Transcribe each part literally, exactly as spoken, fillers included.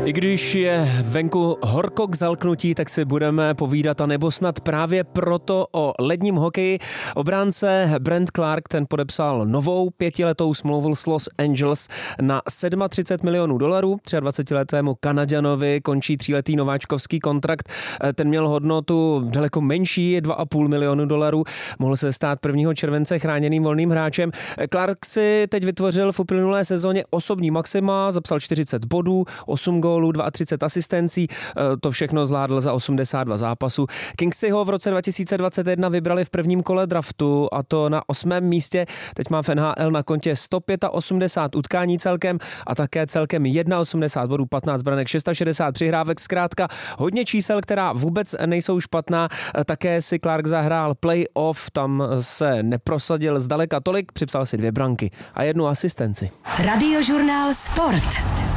I když je venku horko k zalknutí, tak si budeme povídat a nebo snad právě proto o ledním hokeji. Obránce Brandt Clarke, ten podepsal novou pětiletou smlouvu s Los Angeles na třicet sedm milionů dolarů. dvacetiletrému Kanaďanovi končí tříletý nováčkovský kontrakt. Ten měl hodnotu daleko menší, dva a půl milionu dolarů. Mohl se stát prvního července chráněným volným hráčem. Clarke si teď vytvořil v uplynulé sezóně osobní maxima, zapsal čtyřicet bodů, osm gólů, třicet dva asistencí, to všechno zvládl za osmdesát dva zápasů. Kings si ho v roce dva tisíce dvacet jedna vybrali v prvním kole draftu, a to na osmém místě. Teď má v N H L na kontě sto osmdesát pět utkání celkem a také celkem osmdesát jedna bodů, patnáct branek, šedesát šest přihrávek, zkrátka hodně čísel, která vůbec nejsou špatná. Také si Clarke zahrál playoff, tam se neprosadil zdaleka tolik, připsal si dvě branky a jednu asistenci. Radiožurnál Sport.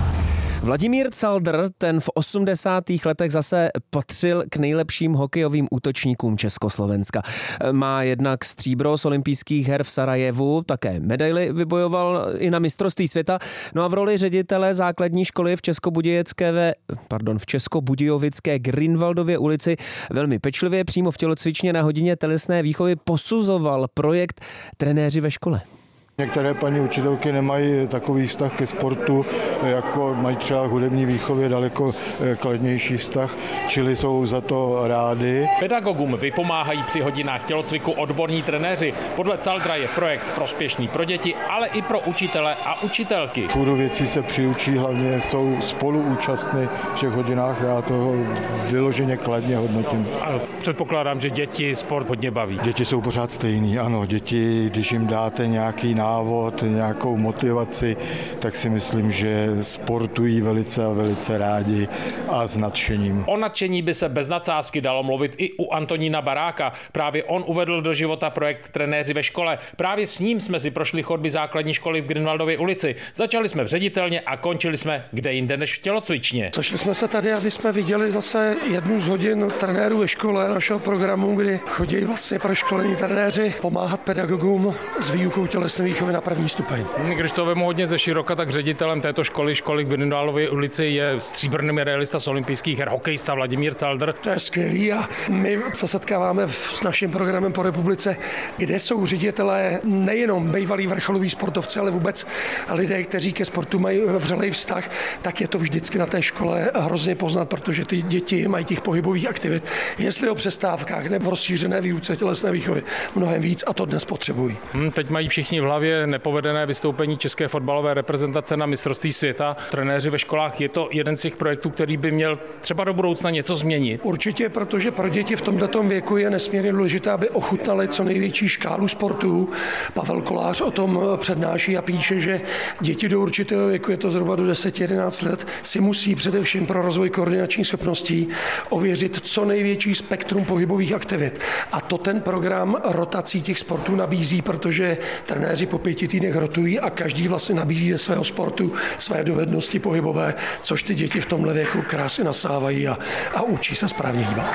Vladimír Caldr, ten v osmdesátých letech zase patřil k nejlepším hokejovým útočníkům Československa. Má jednak stříbro z olympijských her v Sarajevu, také medaili vybojoval i na mistrovství světa. No a v roli ředitele základní školy v Českobudějovické, pardon, v Českobudějovické Grünwaldově ulici velmi pečlivě přímo v tělocvičně na hodině tělesné výchovy posuzoval projekt Trenéři ve škole. Některé paní učitelky nemají takový vztah ke sportu, jako mají třeba hudební výchově daleko kladnější vztah, čili jsou za to rády. Pedagogům vypomáhají při hodinách tělocviku odborní trenéři. Podle Caldra je projekt prospěšný pro děti, ale i pro učitele a učitelky. Fůru věcí se přiučí, hlavně jsou spoluúčastny v těch hodinách, já to vyloženě kladně hodnotím. A předpokládám, že děti sport hodně baví. Děti jsou pořád stejný, ano, děti, když jim dáte nějaký návod, nějakou motivaci, tak si myslím, že sportují velice a velice rádi a s nadšením. O nadšení by se bez nadsázky dalo mluvit i u Antonína Baráka. Právě on uvedl do života projekt Trenéři ve škole. Právě s ním jsme si prošli chodby základní školy v Grünwaldově ulici. Začali jsme v ředitelně a končili jsme kde jinde než v tělocvičně. Sešli jsme se tady, aby jsme viděli zase jednu z hodin trenérů ve škole našeho programu, kdy chodí vlastně pro školení trenéři pomáhat pedagogům s výukou tělesné výchovy na první stupeň. Když to vemu hodně ze široka, tak ředitelem této školy, školy v Grünwaldově ulici, je stříbrný medailista z olympijských her, hokejista Vladimír Caldr. To je skvělý a my se setkáváme s naším programem po republice, kde jsou ředitelé nejenom bývalí vrcholoví sportovci, ale vůbec lidé, kteří ke sportu mají vřelej vztah, tak je to vždycky na té škole hrozně poznat, protože ty děti mají těch pohybových aktivit, jestli o přestávkách nebo rozšířené výuce tělesné výchovy, mnohem víc a to dnes potřebují. Hmm, teď mají všichni v hlavě nepovedené vystoupení české fotbalové reprezentace na mistrovství světa. Trenéři ve školách, je to jeden z těch projektů, který by měl třeba do budoucna něco změnit? Určitě, protože pro děti v tomto věku je nesmírně důležité, aby ochutnali co největší škálu sportů. Pavel Kolář o tom přednáší a píše, že děti do určitého věku, je to zhruba do deset jedenáct let, si musí především pro rozvoj koordinačních schopností ověřit co největší spektrum pohybových aktivit. A to ten program rotací těch sportů nabízí, protože trenéři po pěti týdnech rotují a každý vlastně nabízí ze svého sportu své dovednosti pohybové, což ty děti v tomhle věku krásně nasávají a, a učí se správně hýbat.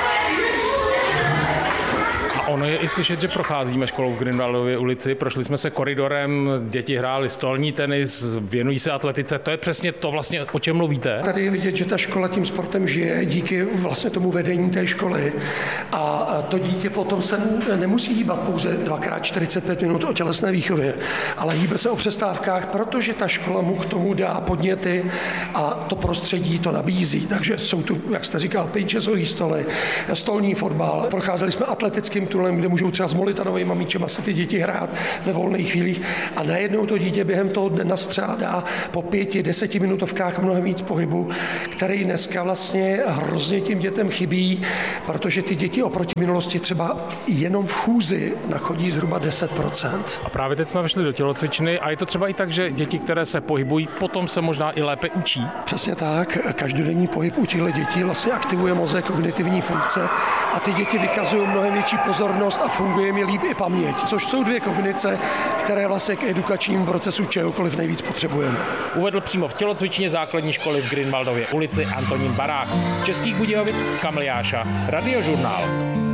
Ono je i slyšet, že procházíme školou v Grünwaldově ulici, prošli jsme se koridorem, děti hráli stolní tenis, věnují se atletice, to je přesně to vlastně, o čem mluvíte? Tady je vidět, že ta škola tím sportem žije díky vlastně tomu vedení té školy a to dítě potom se nemusí hýbat pouze dvakrát čtyřicet pět minut o tělesné výchově, ale hýbe se o přestávkách, protože ta škola mu k tomu dá podněty a to prostředí to nabízí, takže jsou tu, jak jste říkal, pinčezový stoly, stolní fotbal, procházeli jsme atletickým tunelem, kde můžou třeba s molitanovými míčema si ty děti hrát ve volných chvílích a najednou to dítě během toho dne nastřádá po pěti, deseti minutovkách mnohem víc pohybu, který dneska vlastně hrozně tím dětem chybí, protože ty děti oproti minulosti třeba jenom v chůzi nachodí zhruba deset procent. A právě teď jsme vešli do tělocvičny a je to třeba i tak, že děti, které se pohybují, potom se možná i lépe učí? Přesně tak. Každodenní pohyb u těchto dětí vlastně aktivuje mozek, kognitivní funkce a ty děti vykazují mnohem větší pozornost a funguje mi líp i paměť, což jsou dvě kombinace, které vlastně k edukačnímu procesu čehokoliv nejvíc potřebujeme. Uvedl přímo v tělocvičně základní školy v Grünwaldově ulici Antonín Barák. Z Českých Budějovic Kamil Jáša, Radiožurnál.